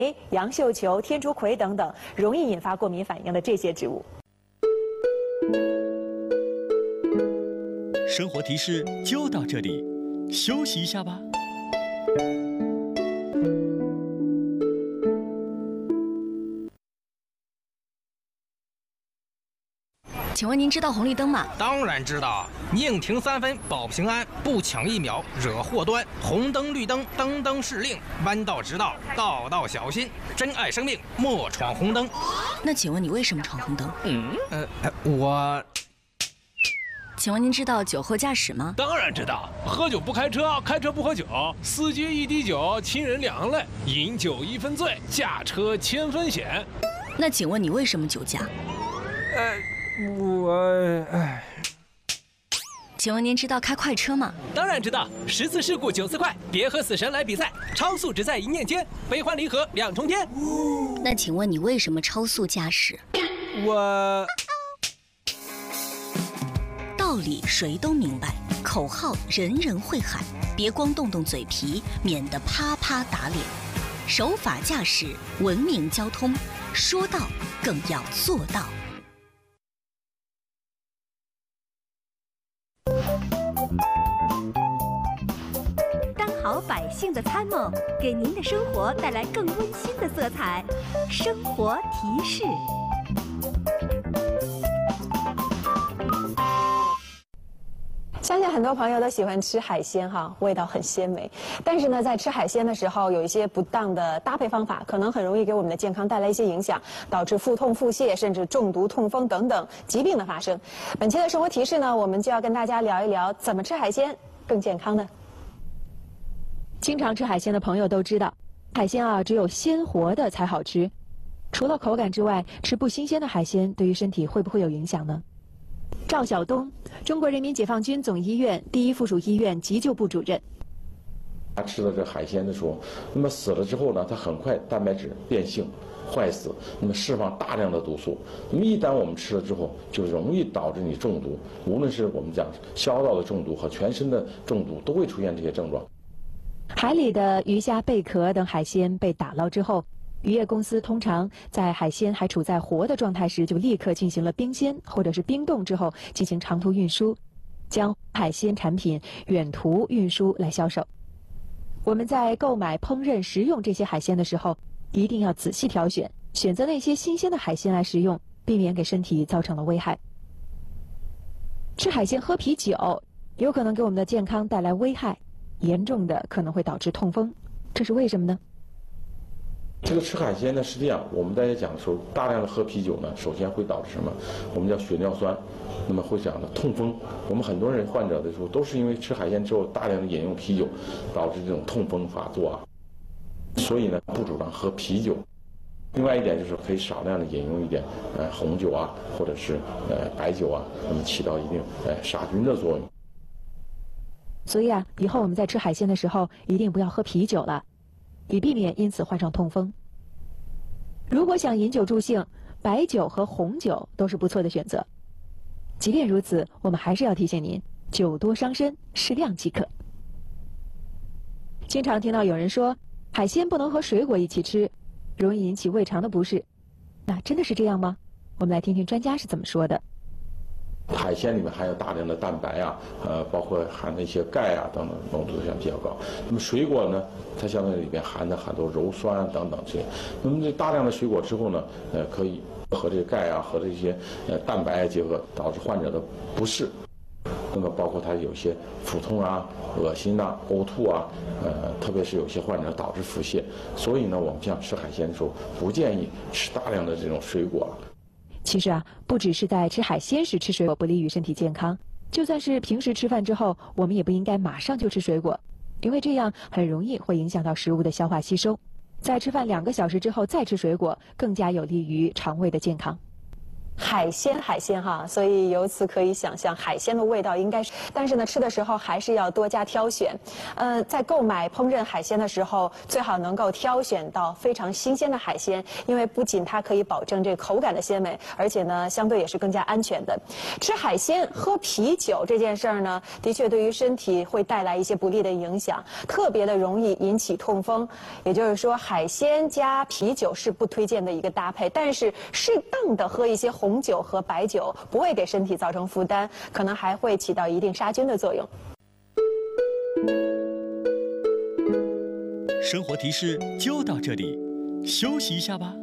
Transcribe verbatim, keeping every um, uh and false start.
杨绣球、天竺葵等等容易引发过敏反应的这些植物。 生活提示就到这里，休息一下吧。 请问您知道红绿灯吗？ 当然知道，宁停三分保平安，不抢一秒惹祸端。红灯绿灯灯灯是令，弯道直道道道小心。珍爱生命，莫闯红灯。 那请问你为什么闯红灯？ 嗯，呃，我。 请问您知道酒后驾驶吗？ 当然知道，喝酒不开车，开车不喝酒，司机一滴酒，亲人两泪，饮酒一分醉，驾车千分险。 那请问你为什么酒驾？ 呃。我哎， 请问您知道开快车吗？ 当然知道，十次事故九次快，别和死神来比赛，超速只在一念间，悲欢离合两重天。 那请问你为什么超速驾驶？ 我道理谁都明白，口号人人会喊，别光动动嘴皮，免得啪啪打脸。守法驾驶，文明交通，说到更要做到。 当好百姓的参谋，给您的生活带来更温馨的色彩。生活提示。 相信很多朋友都喜欢吃海鲜哈，味道很鲜美。但是呢，在吃海鲜的时候，有一些不当的搭配方法，可能很容易给我们的健康带来一些影响，导致腹痛、腹泻，甚至中毒、痛风等等疾病的发生。本期的生活提示呢，我们就要跟大家聊一聊怎么吃海鲜更健康呢？经常吃海鲜的朋友都知道，海鲜啊只有鲜活的才好吃。除了口感之外，吃不新鲜的海鲜对于身体会不会有影响呢？赵晓东，中国人民解放军总医院第一附属医院急救部主任。 他吃了这海鲜的时候，那么死了之后呢，它很快蛋白质变性坏死，那么释放大量的毒素。那么一旦我们吃了之后，就容易导致你中毒，无论是我们讲消道的中毒和全身的中毒，都会出现这些症状。 海里的鱼虾、贝壳等海鲜被打捞之后，渔业公司通常在海鲜还处在活的状态时，就立刻进行了冰鲜或者是冰冻之后进行长途运输，将海鲜产品远途运输来销售。我们在购买、烹饪、食用这些海鲜的时候，一定要仔细挑选，选择那些新鲜的海鲜来食用，避免给身体造成了危害。吃海鲜喝啤酒有可能给我们的健康带来危害，严重的可能会导致痛风，这是为什么呢？ 这个吃海鲜呢是这样，我们大家讲的时候，大量的喝啤酒呢，首先会导致什么？我们叫血尿酸，那么会讲的痛风。我们很多人患者的时候，都是因为吃海鲜之后大量的饮用啤酒，导致这种痛风发作啊。所以呢，不主张喝啤酒。另外一点就是可以少量的饮用一点呃红酒啊，或者是呃白酒啊，那么起到一定呃杀菌的作用。 所以啊，以后我们在吃海鲜的时候，一定不要喝啤酒了，以避免因此患上痛风。如果想饮酒助兴，白酒和红酒都是不错的选择。即便如此，我们还是要提醒您，酒多伤身，适量即可。经常听到有人说，海鲜不能和水果一起吃，容易引起胃肠的不适。那真的是这样吗？我们来听听专家是怎么说的。 海鲜里面含有大量的蛋白啊，呃，包括含的一些钙啊等等浓度相比较高。那么水果呢，它相对里边含的很多鞣酸啊等等这些。那么这大量的水果之后呢，呃，可以和这个钙啊和这些呃蛋白结合，导致患者的不适。那么包括他有些腹痛啊、恶心呐、呕吐啊，呃，特别是有些患者导致腹泻。所以呢，我们像吃海鲜的时候，不建议吃大量的这种水果。 其实啊，不只是在吃海鲜时吃水果不利于身体健康，就算是平时吃饭之后，我们也不应该马上就吃水果，因为这样很容易会影响到食物的消化吸收。在吃饭两个小时之后再吃水果，更加有利于肠胃的健康。 海鲜海鲜哈，所以由此可以想象海鲜的味道应该是，但是呢，吃的时候还是要多加挑选。呃，在购买烹饪海鲜的时候，最好能够挑选到非常新鲜的海鲜，因为不仅它可以保证这口感的鲜美，而且呢，相对也是更加安全的。吃海鲜喝啤酒这件事儿呢，的确对于身体会带来一些不利的影响，特别的容易引起痛风。也就是说，海鲜加啤酒是不推荐的一个搭配，但是适当的喝一些红酒和白酒，不会给身体造成负担，可能还会起到一定杀菌的作用。 生活提示就到这里，休息一下吧。